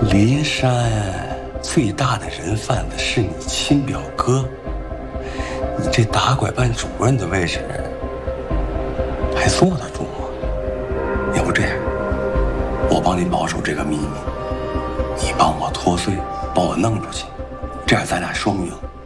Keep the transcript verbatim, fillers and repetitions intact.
骊山最大的人贩子是你亲表哥，你这打拐办主任的位置还坐得住吗？要不这样，我帮你保守这个秘密，你帮我脱罪，把我弄出去，这样咱俩双赢。